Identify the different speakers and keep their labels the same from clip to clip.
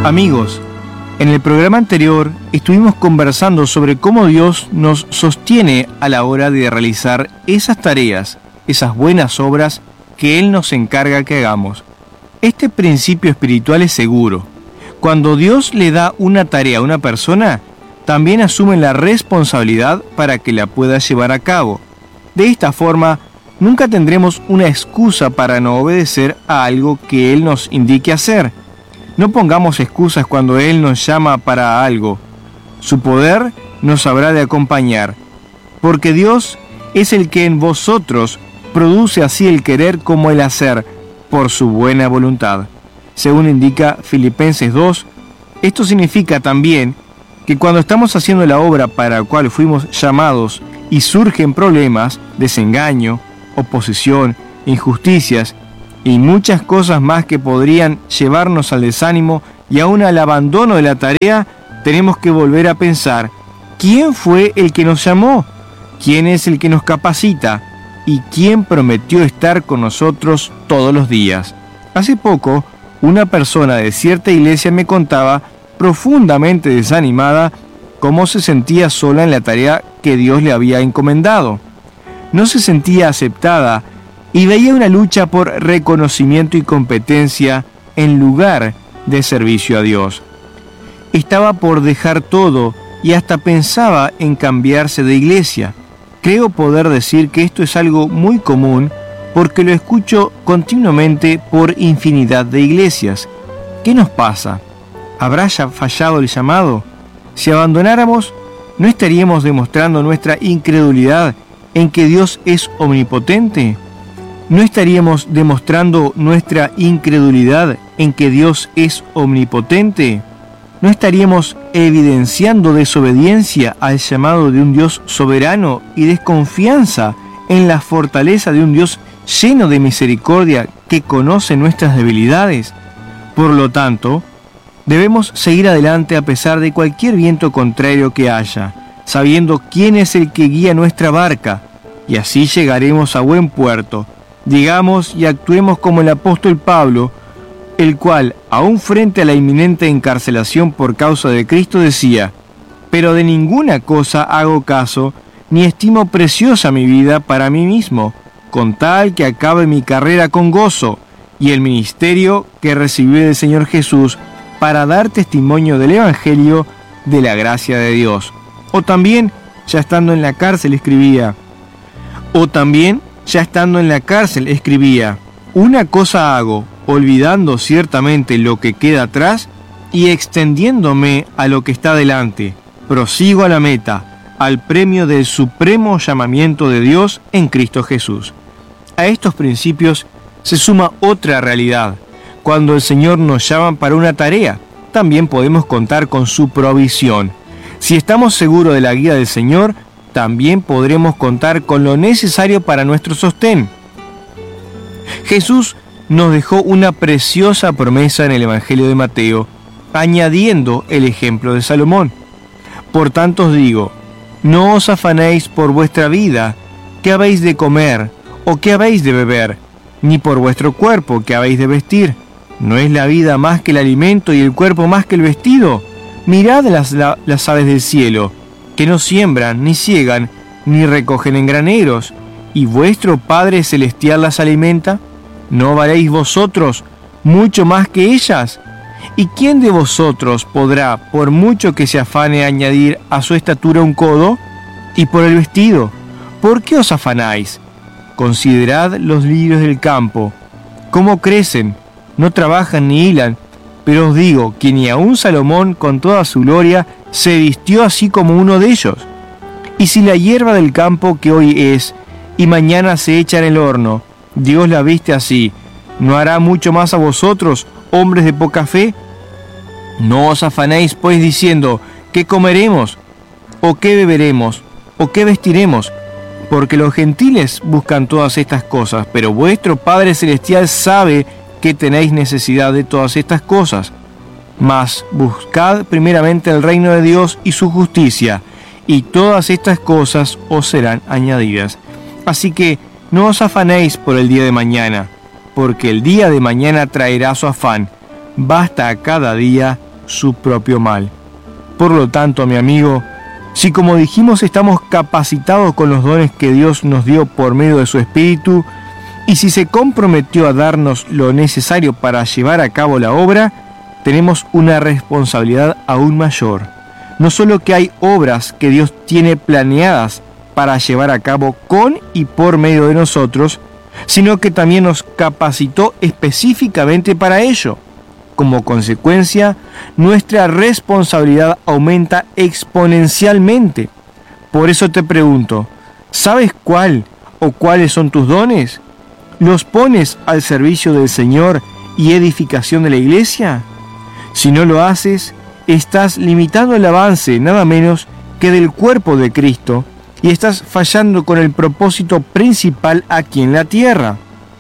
Speaker 1: Amigos, en el programa anterior estuvimos conversando sobre cómo Dios nos sostiene a la hora de realizar esas tareas, esas buenas obras que Él nos encarga que hagamos. Este principio espiritual es seguro. Cuando Dios le da una tarea a una persona, también asume la responsabilidad para que la pueda llevar a cabo. De esta forma, nunca tendremos una excusa para no obedecer a algo que Él nos indique hacer. No pongamos excusas cuando Él nos llama para algo. Su poder nos habrá de acompañar, porque Dios es el que en vosotros produce así el querer como el hacer, por su buena voluntad. Según indica Filipenses 2, esto significa también que cuando estamos haciendo la obra para la cual fuimos llamados y surgen problemas, desengaño, oposición, injusticias y muchas cosas más que podrían llevarnos al desánimo y aún al abandono de la tarea, tenemos que volver a pensar, ¿quién fue el que nos llamó? ¿Quién es el que nos capacita? ¿Y quién prometió estar con nosotros todos los días? Hace poco, una persona de cierta iglesia me contaba, profundamente desanimada, cómo se sentía sola en la tarea que Dios le había encomendado. No se sentía aceptada y veía una lucha por reconocimiento y competencia en lugar de servicio a Dios. Estaba por dejar todo y hasta pensaba en cambiarse de iglesia. Creo poder decir que esto es algo muy común porque lo escucho continuamente por infinidad de iglesias. ¿Qué nos pasa? ¿Habrá ya fallado el llamado? Si abandonáramos, ¿no estaríamos demostrando nuestra incredulidad en que Dios es omnipotente? ¿No estaríamos demostrando nuestra incredulidad en que Dios es omnipotente? ¿No estaríamos evidenciando desobediencia al llamado de un Dios soberano y desconfianza en la fortaleza de un Dios lleno de misericordia que conoce nuestras debilidades? Por lo tanto, debemos seguir adelante a pesar de cualquier viento contrario que haya, sabiendo quién es el que guía nuestra barca, y así llegaremos a buen puerto. Digamos y actuemos como el apóstol Pablo, el cual, aún frente a la inminente encarcelación por causa de Cristo, decía: «Pero de ninguna cosa hago caso, ni estimo preciosa mi vida para mí mismo, con tal que acabe mi carrera con gozo, y el ministerio que recibí del Señor Jesús, para dar testimonio del Evangelio de la gracia de Dios». O también, ya estando en la cárcel, escribía: «Una cosa hago, olvidando ciertamente lo que queda atrás y extendiéndome a lo que está delante, prosigo a la meta, al premio del supremo llamamiento de Dios en Cristo Jesús». A estos principios se suma otra realidad. Cuando el Señor nos llama para una tarea, también podemos contar con su provisión. Si estamos seguros de la guía del Señor, también podremos contar con lo necesario para nuestro sostén. Jesús nos dejó una preciosa promesa en el Evangelio de Mateo, añadiendo el ejemplo de Salomón. «Por tanto os digo, no os afanéis por vuestra vida, qué habéis de comer o qué habéis de beber, ni por vuestro cuerpo, qué habéis de vestir. ¿No es la vida más que el alimento y el cuerpo más que el vestido? Mirad las aves del cielo, que no siembran, ni siegan, ni recogen en graneros, y vuestro Padre Celestial las alimenta. ¿No valéis vosotros mucho más que ellas? ¿Y quién de vosotros podrá, por mucho que se afane, añadir a su estatura un codo? Y por el vestido, ¿por qué os afanáis? Considerad los lirios del campo, cómo crecen, no trabajan ni hilan, pero os digo que ni aun Salomón con toda su gloria se vistió así como uno de ellos. Y si la hierba del campo que hoy es y mañana se echa en el horno, Dios la viste así, ¿no hará mucho más a vosotros, hombres de poca fe? No os afanéis pues diciendo, ¿qué comeremos? ¿O qué beberemos? ¿O qué vestiremos? Porque los gentiles buscan todas estas cosas, pero vuestro Padre Celestial sabe que tenéis necesidad de todas estas cosas. Mas buscad primeramente el reino de Dios y su justicia, y todas estas cosas os serán añadidas. Así que no os afanéis por el día de mañana, porque el día de mañana traerá su afán. Basta a cada día su propio mal. Por lo tanto, mi amigo, si como dijimos estamos capacitados con los dones que Dios nos dio por medio de su Espíritu, y si se comprometió a darnos lo necesario para llevar a cabo la obra, tenemos una responsabilidad aún mayor. No solo que hay obras que Dios tiene planeadas para llevar a cabo con y por medio de nosotros, sino que también nos capacitó específicamente para ello. Como consecuencia, nuestra responsabilidad aumenta exponencialmente. Por eso te pregunto, ¿sabes cuál o cuáles son tus dones? ¿Los pones al servicio del Señor y edificación de la iglesia? Si no lo haces, estás limitando el avance nada menos que del cuerpo de Cristo y estás fallando con el propósito principal aquí en la tierra.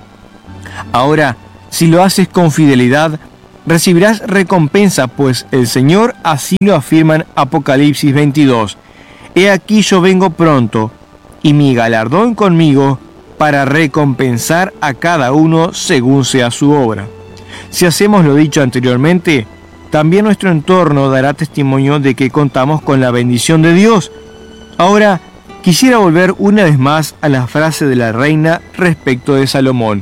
Speaker 1: Ahora, si lo haces con fidelidad, recibirás recompensa, pues el Señor así lo afirma en Apocalipsis 22. He aquí yo vengo pronto, y mi galardón conmigo, para recompensar a cada uno según sea su obra. Si hacemos lo dicho anteriormente, también nuestro entorno dará testimonio de que contamos con la bendición de Dios. Ahora, quisiera volver una vez más a la frase de la reina respecto de Salomón.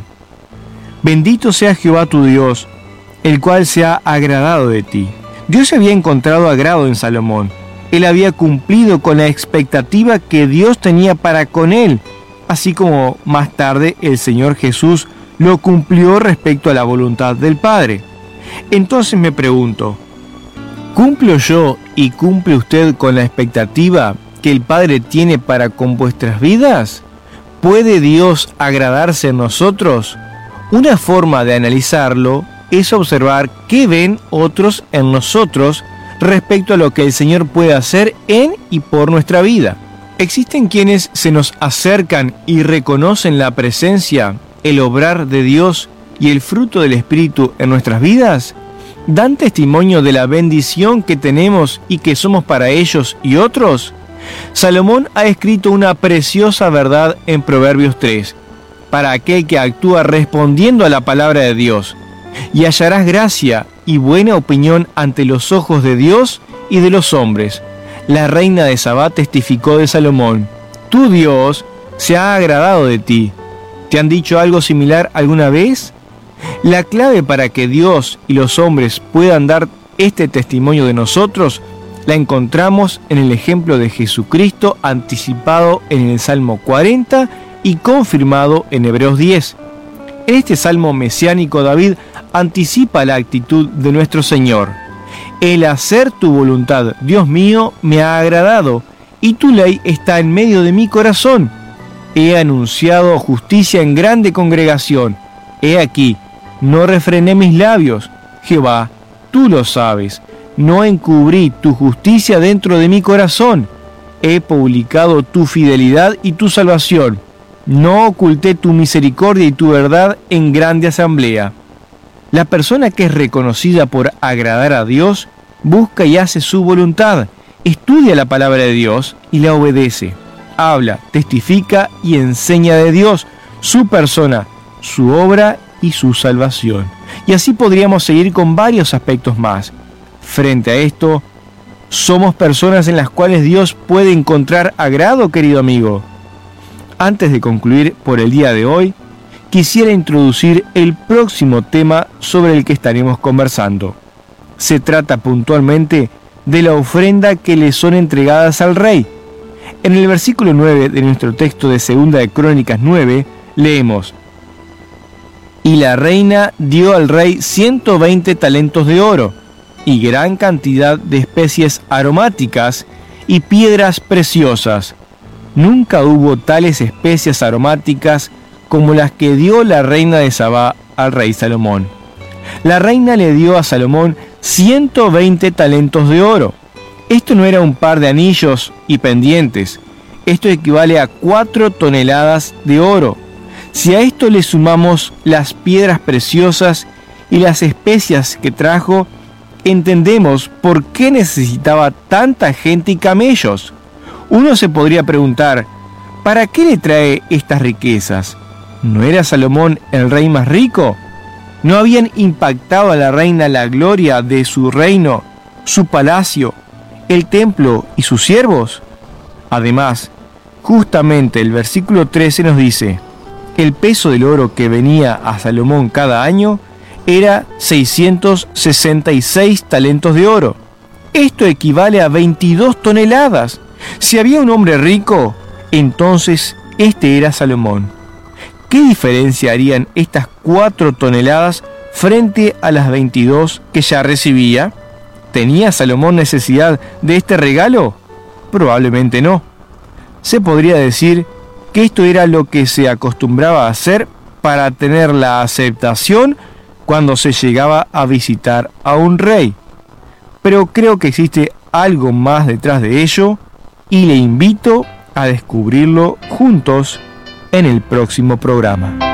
Speaker 1: Bendito sea Jehová tu Dios, el cual se ha agradado de ti. Dios había encontrado agrado en Salomón. Él había cumplido con la expectativa que Dios tenía para con él, así como más tarde el Señor Jesús lo cumplió respecto a la voluntad del Padre. Entonces me pregunto, ¿cumplo yo y cumple usted con la expectativa que el Padre tiene para con vuestras vidas? ¿Puede Dios agradarse en nosotros? Una forma de analizarlo es observar qué ven otros en nosotros respecto a lo que el Señor puede hacer en y por nuestra vida. Existen quienes se nos acercan y reconocen la presencia, el obrar de Dios y el fruto del Espíritu en nuestras vidas. ¿Dan testimonio de la bendición que tenemos y que somos para ellos y otros? Salomón ha escrito una preciosa verdad en Proverbios 3, para aquel que actúa respondiendo a la palabra de Dios, y hallarás gracia y buena opinión ante los ojos de Dios y de los hombres. La reina de Sabá testificó de Salomón: tu Dios se ha agradado de ti. ¿Te han dicho algo similar alguna vez? La clave para que Dios y los hombres puedan dar este testimonio de nosotros la encontramos en el ejemplo de Jesucristo, anticipado en el Salmo 40 y confirmado en Hebreos 10. En este salmo mesiánico, David anticipa la actitud de nuestro Señor. El hacer tu voluntad, Dios mío, me ha agradado, y tu ley está en medio de mi corazón. He anunciado justicia en grande congregación. He aquí, no refrené mis labios. Jehová, tú lo sabes. No encubrí tu justicia dentro de mi corazón. He publicado tu fidelidad y tu salvación. No oculté tu misericordia y tu verdad en grande asamblea. La persona que es reconocida por agradar a Dios busca y hace su voluntad, estudia la palabra de Dios y la obedece. Habla, testifica y enseña de Dios, su persona, su obra y su salvación. Y así podríamos seguir con varios aspectos más. Frente a esto, ¿somos personas en las cuales Dios puede encontrar agrado, querido amigo? Antes de concluir por el día de hoy, quisiera introducir el próximo tema sobre el que estaremos conversando. Se trata puntualmente de la ofrenda que le son entregadas al rey. En el versículo 9 de nuestro texto de 2 de Crónicas 9, leemos: y la reina dio al rey 120 talentos de oro, y gran cantidad de especies aromáticas y piedras preciosas. Nunca hubo tales especias aromáticas como las que dio la reina de Sabá al rey Salomón. La reina le dio a Salomón 120 talentos de oro. Esto no era un par de anillos y pendientes. Esto equivale a 4 toneladas de oro. Si a esto le sumamos las piedras preciosas y las especias que trajo, entendemos por qué necesitaba tanta gente y camellos. Uno se podría preguntar, ¿para qué le trae estas riquezas? ¿No era Salomón el rey más rico? ¿No habían impactado a la reina la gloria de su reino su palacio, el templo y sus siervos? Además, justamente el versículo 13 nos dice: el peso del oro que venía a Salomón cada año era 666 talentos de oro. Esto equivale a 22 toneladas. Si había un hombre rico, entonces este era Salomón. ¿Qué diferencia harían estas 4 toneladas frente a las 22 que ya recibía? ¿Tenía Salomón necesidad de este regalo? Probablemente no. Se podría decir que esto era lo que se acostumbraba a hacer para tener la aceptación cuando se llegaba a visitar a un rey. Pero creo que existe algo más detrás de ello y le invito a descubrirlo juntos en el próximo programa.